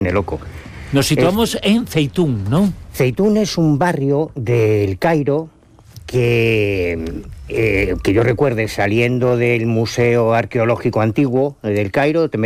loco. Nos situamos en Zeitoun, ¿no? Zeitoun es un barrio del Cairo que yo recuerde, saliendo del Museo Arqueológico Antiguo del Cairo, te